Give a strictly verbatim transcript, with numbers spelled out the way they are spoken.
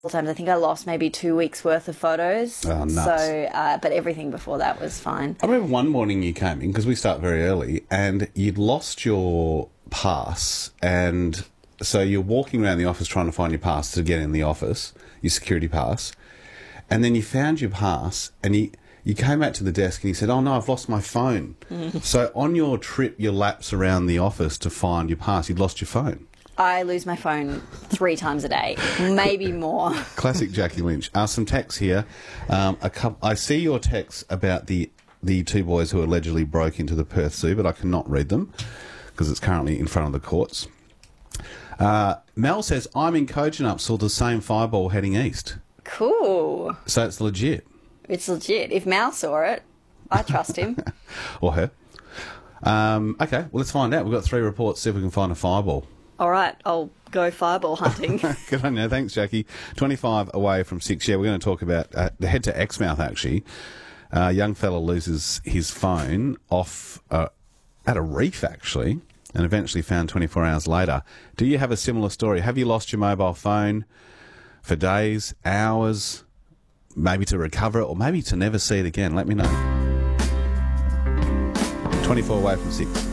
times. I think I lost maybe two weeks worth of photos. Oh, nuts. So, uh, but everything before that was fine. I remember one morning you came in, because we start very early, and you'd lost your pass, and so you're walking around the office trying to find your pass to get in the office, your security pass, and then you found your pass, and you... You came back to the desk and you said, oh, no, I've lost my phone. Mm. So on your trip, your laps around the office to find your pass, you'd lost your phone. I lose my phone three times a day, maybe more. Classic Jackie Lynch. Uh, some texts here. Um, a couple, I see your texts about the, the two boys who allegedly broke into the Perth Zoo, but I cannot read them because it's currently in front of the courts. Uh, Mel says, I'm in Kojonup, saw the same fireball heading east. Cool. So it's legit. It's legit. If Mal saw it, I trust him. Or her. Um, okay, well, let's find out. We've got three reports, see if we can find a fireball. All right, I'll go fireball hunting. Good on you. Thanks, Jackie. twenty-five away from six. Yeah, we're going to talk about uh, the head to Exmouth, actually. A uh, young fella loses his phone off uh, at a reef, actually, and eventually found twenty-four hours later. Do you have a similar story? Have you lost your mobile phone for days, hours, maybe to recover it, or maybe to never see it again? Let me know. twenty-four away from six.